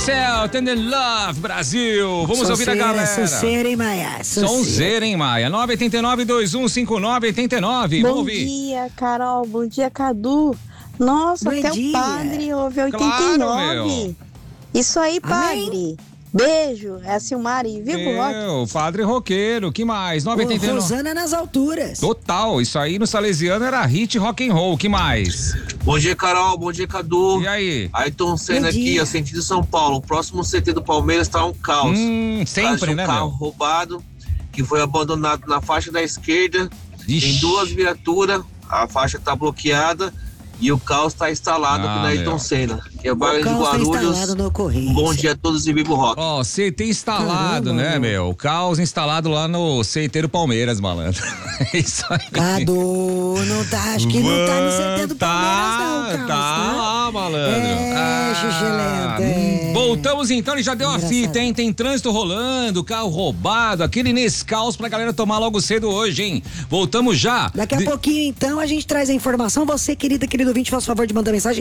céu, Tender Love, Brasil. Vamos ouvir a galera. Sonzeira, hein, Maia? Sonzeira, hein, Maia? 989-2159-89. Vamos Bom ouvir. dia, Carol. Bom dia, Cadu. Nossa, Bom até dia. o padre ouve 89. Claro, meu. Isso aí, Amém. padre. Beijo. É a Silmari, viu, Rock? Meu, padre roqueiro, que mais? Ô, 99. Rosana nas alturas. Total, isso aí no Salesiano era hit rock and roll, que mais? Bom dia, Carol. Bom dia, Cadu. E aí? Ayrton Senna Bom aqui, dia. ó, sentido São Paulo. O próximo CT do Palmeiras tá um caos. Sempre, Um né, carro meu? roubado que foi abandonado na faixa da esquerda. Ixi. Tem duas viaturas, a faixa tá bloqueada e o caos tá instalado aqui na Ayrton meu. Senna. Que é o O bairro de caos tá instalado Guarulhos. no Correio. Bom dia a todos e Vivo Rock. Ó, CT instalado, Caramba, né, meu. meu? Caos instalado lá no CT do Palmeiras, malandro. É isso aí. Cadu, não tá, acho que não tá no CT do Palmeiras, não, Carlos. Tá lá, malandro. É, xixelento, é. Voltamos então, ele já deu a Engraçado. fita, hein? Tem trânsito rolando, carro roubado, aquele Nescaus pra galera tomar logo cedo hoje, hein? Voltamos já. Daqui a pouquinho, então, a gente traz a informação. Você, querido ouvinte, faça o favor de mandar mensagem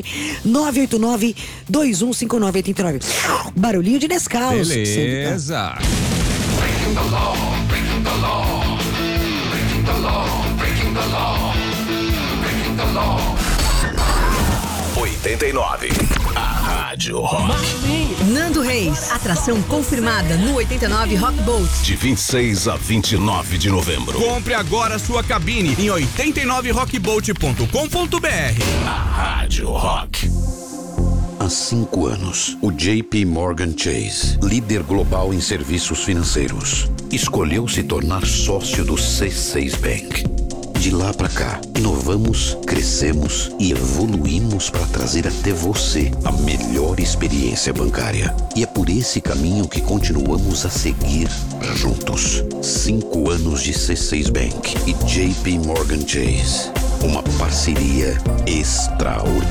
989-2159-89. Barulhinho de Nescau. Beleza. 89. A Rádio Rock. Nando Reis, atração confirmada no 89 Rock Boat. De 26 a 29 de novembro. Compre agora sua cabine em 89rockboat.com.br. A Rádio Rock. Há 5 anos, o JP Morgan Chase, líder global em serviços financeiros, escolheu se tornar sócio do C6 Bank. De lá pra cá, inovamos, crescemos e evoluímos para trazer até você a melhor experiência bancária. E é por esse caminho que continuamos a seguir juntos. 5 anos de C6 Bank e JP Morgan Chase. Uma parceria extraordinária.